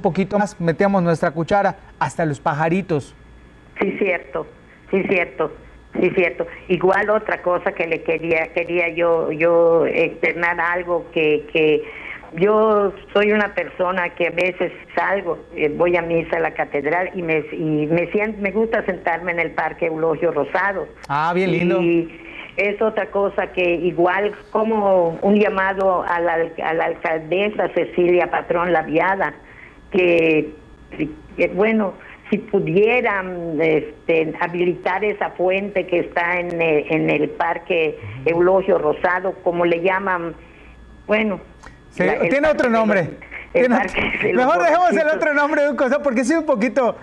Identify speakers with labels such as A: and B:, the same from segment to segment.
A: poquito más, metemos nuestra cuchara, hasta los pajaritos.
B: Sí, cierto, sí, cierto. Sí, cierto. Igual otra cosa que le quería yo externar algo que yo soy una persona que a veces salgo, voy a misa a la catedral y me gusta sentarme en el Parque Eulogio Rosado.
A: Ah, bien lindo.
B: Y es otra cosa que igual como un llamado a la alcaldesa Cecilia Patrón Laviada, que bueno, si pudieran habilitar esa fuente que está en el Parque Eulogio Rosado, como le llaman, bueno...
A: Sí, tiene otro nombre. Mejor dejemos el otro nombre de un cosa, porque sí un poquito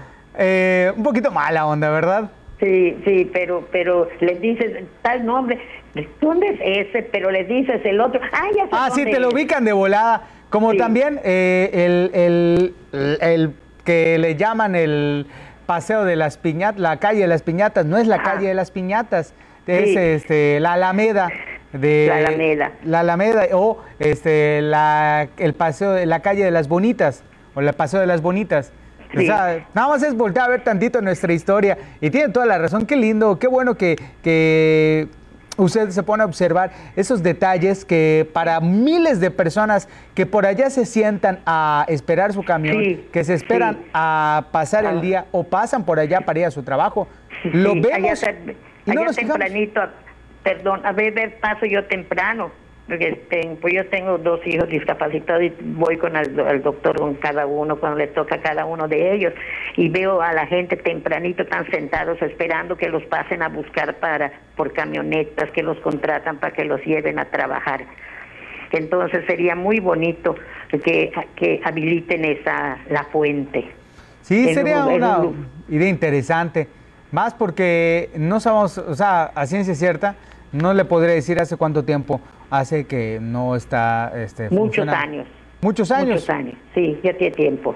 A: mala onda, ¿verdad?
B: Sí, pero les dices tal nombre, ¿dónde es ese? Pero les dices el otro, ya sé
A: sí, te lo ubican de volada. Como sí. También el que le llaman el paseo de las piñatas, la calle de las piñatas, no es la calle de las piñatas, es la Alameda. La Alameda o el paseo de la calle de las Bonitas o el paseo de las Bonitas. Sí. O sea, nada más es voltear a ver tantito nuestra historia y tiene toda la razón. Qué lindo, qué bueno que usted se pone a observar esos detalles que para miles de personas que por allá se sientan a esperar su camión, que se esperan a pasar el día o pasan por allá para ir a su trabajo, lo vemos y no nos
B: tempranito. Perdón, a ver, paso yo temprano, porque pues yo tengo 2 hijos discapacitados y voy con el doctor con cada uno, cuando le toca a cada uno de ellos, y veo a la gente tempranito tan sentados esperando que los pasen a buscar por camionetas que los contratan para que los lleven a trabajar. Entonces sería muy bonito que habiliten la fuente.
A: Sí, sería una idea interesante, más porque no sabemos, o sea, a ciencia cierta, no le podré decir hace cuánto tiempo hace que no está
B: Muchos años.
A: ¿Muchos años?
B: Muchos años, sí, ya tiene tiempo.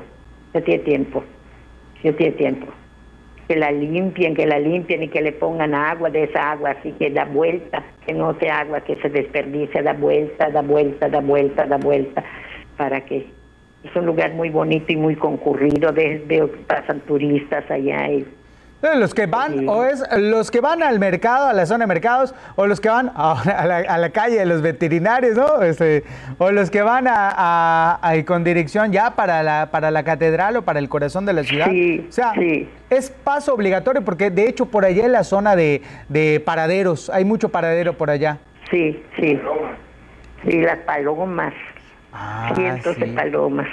B: Que la limpien y que le pongan agua, de esa agua así que da vuelta, que no sea agua que se desperdicia, da vuelta, para que... Es un lugar muy bonito y muy concurrido, veo que pasan turistas allá y...
A: Los que van, o es los que van al mercado, a la zona de mercados, o los que van a la calle de los veterinarios, ¿no? O los que van con dirección ya para la catedral o para el corazón de la ciudad.
B: Sí,
A: o sea, es paso obligatorio porque de hecho por allá es la zona de paraderos, hay mucho paradero por allá.
B: Sí, las palomas, cientos de palomas.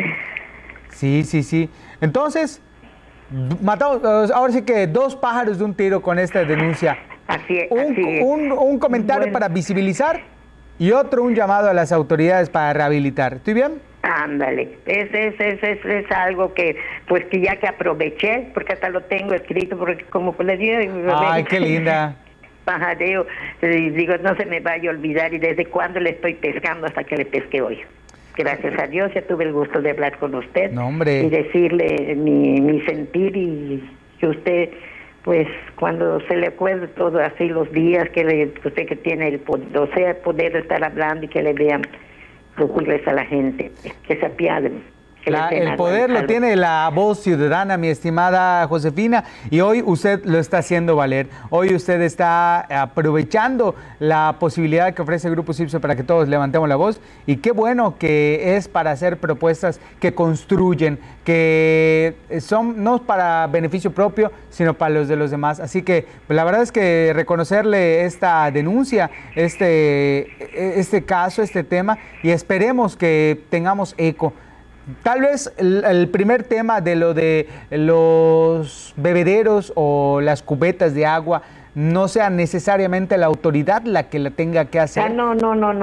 A: Sí. Entonces... matamos, ahora sí que 2 pájaros de un tiro con esta denuncia.
B: Así es.
A: Un comentario para visibilizar y un llamado a las autoridades para rehabilitar. ¿Estoy bien?
B: Ándale, es algo que ya que aproveché, porque hasta lo tengo escrito, porque como le digo...
A: ¡Ay, qué linda!
B: Pajareo, digo, no se me vaya a olvidar, y desde cuándo le estoy pescando hasta que le pesqué hoy. Gracias a Dios ya tuve el gusto de hablar con usted.
A: No, hombre.
B: Y decirle mi sentir, y que usted, pues, cuando se le acuerde todo así los días, usted que tiene el poder estar hablando y que le vean, decirles a la gente que se apiaden.
A: El poder lo tiene la voz ciudadana, mi estimada Josefina, y hoy usted lo está haciendo valer. Hoy usted está aprovechando la posibilidad que ofrece el Grupo CIPSE para que todos levantemos la voz, y qué bueno que es para hacer propuestas que construyen, que son no para beneficio propio, sino para los de los demás. Así que pues, la verdad es que reconocerle esta denuncia, este caso, este tema, y esperemos que tengamos eco. Tal vez el primer tema de lo de los bebederos o las cubetas de agua no sea necesariamente la autoridad la que la tenga que hacer.
B: No.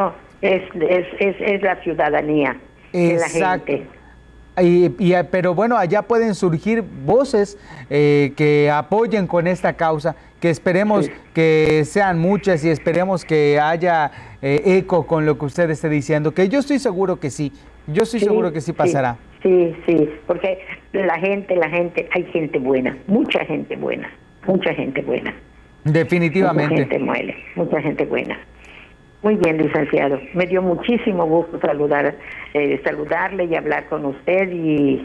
B: Es la ciudadanía.
A: Exacto. La gente. Pero bueno, allá pueden surgir voces que apoyen con esta causa, que esperemos que sean muchas y esperemos que haya eco con lo que usted esté diciendo, que yo estoy seguro que sí. Yo estoy seguro que sí pasará.
B: Sí, porque la gente, hay gente buena, mucha gente buena.
A: Definitivamente.
B: Mucha gente buena. Muy bien, licenciado. Me dio muchísimo gusto saludarle y hablar con usted, y